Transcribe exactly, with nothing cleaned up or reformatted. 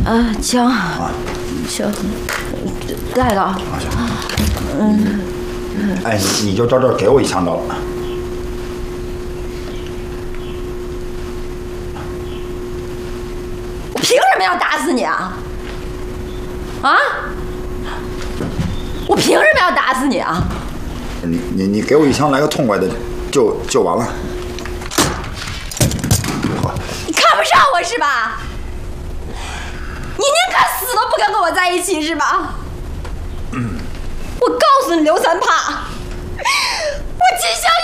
啊，枪，枪，带了。 啊行。嗯。哎，你你就照这儿给我一枪得了。 我凭什么要打死你啊？啊？我凭什么要打死你啊？ 你你你给我一枪，来个痛快的，就就完了。 你看不上我是吧？你宁可死都不敢跟我在一起是吧？嗯。我告诉你，刘三怕，我金香